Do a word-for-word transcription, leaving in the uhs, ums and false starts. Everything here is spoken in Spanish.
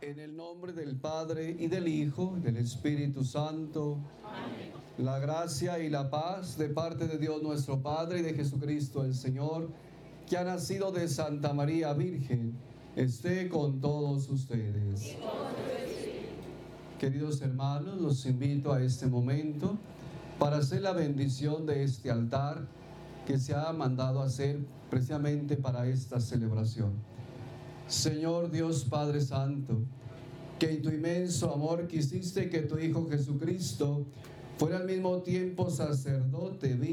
En el nombre del Padre, y del Hijo, y del Espíritu Santo. Amén. La gracia y la paz de parte de Dios nuestro Padre y de Jesucristo el Señor, que ha nacido de Santa María Virgen, esté con todos ustedes. Queridos hermanos, los invito a este momento para hacer la bendición de este altar que se ha mandado hacer precisamente para esta celebración. Señor Dios Padre Santo, que en tu inmenso amor quisiste que tu Hijo Jesucristo fuera al mismo tiempo sacerdote,